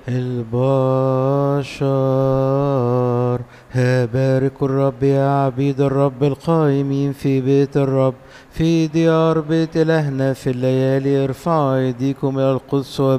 البشر. بارك الرب يا عبيد الرب القائمين في بيت الرب في ديار بيت إلهنا في الليالي. ارفعوا أيديكم إلى القدس